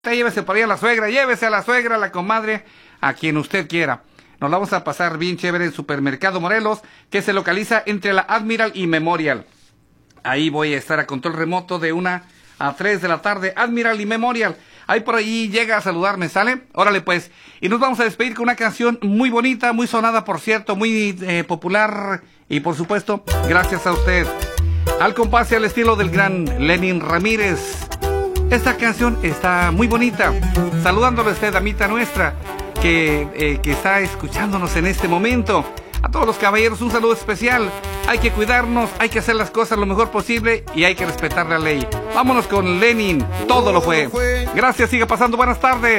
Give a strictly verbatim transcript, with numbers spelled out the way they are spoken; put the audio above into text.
Llévese por ahí a la suegra, llévese a la suegra, a la comadre, a quien usted quiera. Nos la vamos a pasar bien chévere en Supermercado Morelos, que se localiza entre la Admiral y Memorial. Ahí voy a estar a control remoto de una a tres de la tarde, Admiral y Memorial. Ahí por ahí llega a saludarme, ¿sale? Órale pues. Y nos vamos a despedir con una canción muy bonita, muy sonada, por cierto, muy eh, popular. Y por supuesto, gracias a usted. Al compás y al estilo del gran Lenin Ramírez. Esta canción está muy bonita. Saludándole a usted, damita nuestra, que, eh, que está escuchándonos en este momento. A todos los caballeros un saludo especial. Hay que cuidarnos, hay que hacer las cosas lo mejor posible y hay que respetar la ley. Vámonos con Lenin, todo lo fue. Gracias, siga pasando buenas tardes.